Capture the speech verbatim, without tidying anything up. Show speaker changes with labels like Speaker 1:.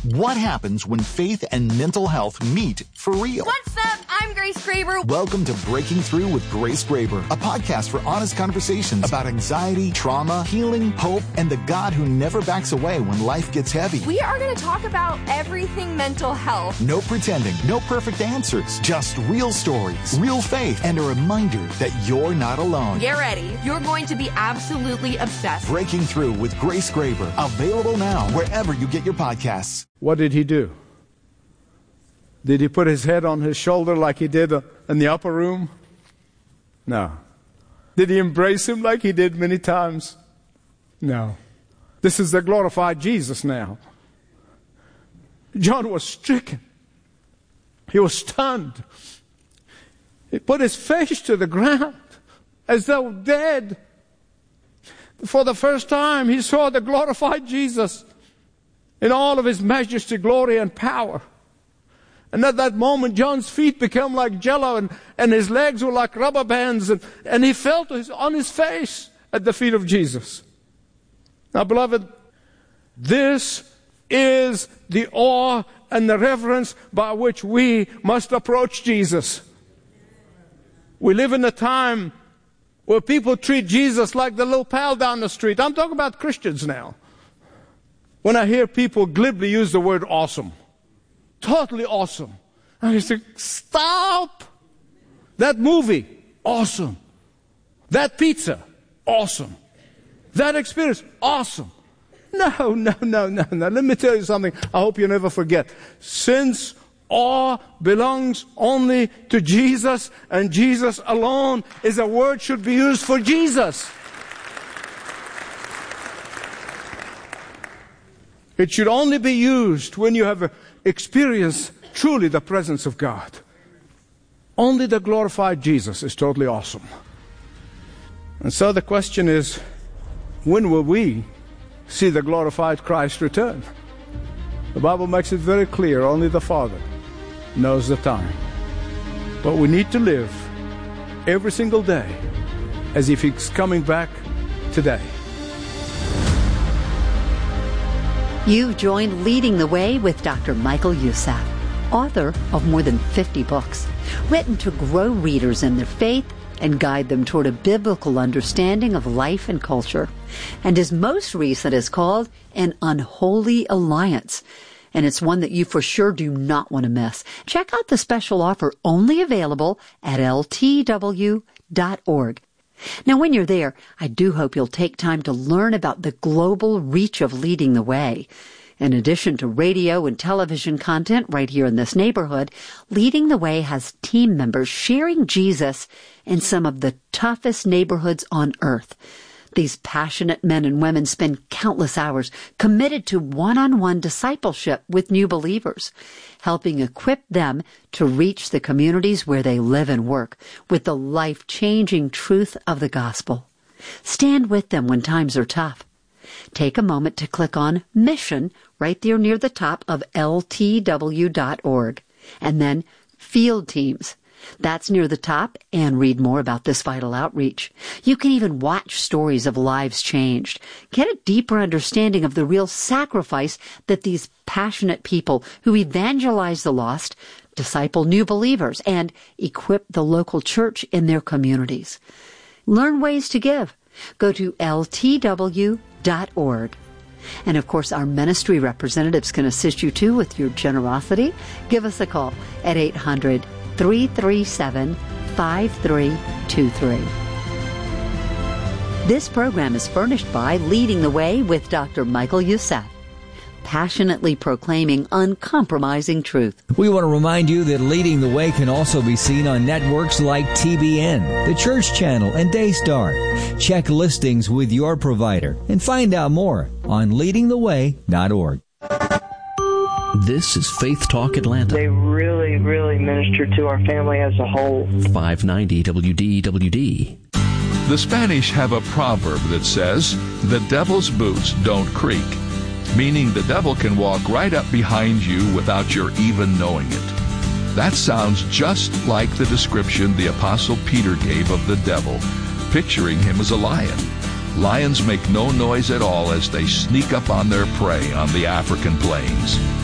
Speaker 1: What happens when faith and mental health meet for real?
Speaker 2: What's up? I'm Grace Graber.
Speaker 1: Welcome to Breaking Through with Grace Graber, a podcast for honest conversations about anxiety, trauma, healing, hope, and the God who never backs away when life gets heavy.
Speaker 2: We are going to talk about everything mental health.
Speaker 1: No pretending, no perfect answers, just real stories, real faith, and a reminder that you're not alone.
Speaker 2: Get ready. You're going to be absolutely obsessed.
Speaker 1: Breaking Through with Grace Graber, available now wherever you get your podcasts.
Speaker 3: What did he do? Did he put his head on his shoulder like he did in the upper room? No. Did he embrace him like he did many times? No. This is the glorified Jesus now. John was stricken. He was stunned. He put his face to the ground as though dead. For the first time, he saw the glorified Jesus in all of his majesty, glory, and power. And at that moment, John's feet became like jello, and, and his legs were like rubber bands, and, and he fell to his, on his face at the feet of Jesus. Now, beloved, this is the awe and the reverence by which we must approach Jesus. We live in a time where people treat Jesus like the little pal down the street. I'm talking about Christians now. When I hear people glibly use the word awesome, totally awesome, and I say, stop! That movie, awesome. That pizza, awesome. That experience, awesome. No, no, no, no, no. Let me tell you something I hope you never forget. Since awe belongs only to Jesus, and Jesus alone is a word should be used for Jesus. It should only be used when you have experienced truly the presence of God. Only the glorified Jesus is totally awesome. And so the question is, when will we see the glorified Christ return? The Bible makes it very clear, only the Father knows the time. But we need to live every single day as if He's coming back today.
Speaker 4: You've joined Leading the Way with Doctor Michael Youssef, author of more than fifty books, written to grow readers in their faith and guide them toward a biblical understanding of life and culture. And his most recent is called An Unholy Alliance, and it's one that you for sure do not want to miss. Check out the special offer only available at L T W dot org. Now, when you're there, I do hope you'll take time to learn about the global reach of Leading the Way. In addition to radio and television content right here in this neighborhood, Leading the Way has team members sharing Jesus in some of the toughest neighborhoods on earth. These passionate men and women spend countless hours committed to one-on-one discipleship with new believers, helping equip them to reach the communities where they live and work with the life-changing truth of the gospel. Stand with them when times are tough. Take a moment to click on Mission right there near the top of L T W dot org, and then Field Teams. That's near the top, and read more about this vital outreach. You can even watch stories of lives changed. Get a deeper understanding of the real sacrifice that these passionate people who evangelize the lost, disciple new believers, and equip the local church in their communities. Learn ways to give. Go to L T W dot org. And of course, our ministry representatives can assist you too with your generosity. Give us a call at eight hundred, three three seven, five three two three. This program is furnished by Leading the Way with Doctor Michael Youssef, passionately proclaiming uncompromising truth.
Speaker 5: We want to remind you that Leading the Way can also be seen on networks like T B N, the Church Channel, and Daystar. Check listings with your provider and find out more on leading the way dot org.
Speaker 6: This is Faith Talk Atlanta.
Speaker 7: They really, really minister to our family as a whole.
Speaker 6: five ninety W D W D.
Speaker 8: The Spanish have a proverb that says, "The devil's boots don't creak," meaning the devil can walk right up behind you without your even knowing it. That sounds just like the description the Apostle Peter gave of the devil, picturing him as a lion. Lions make no noise at all as they sneak up on their prey on the African plains.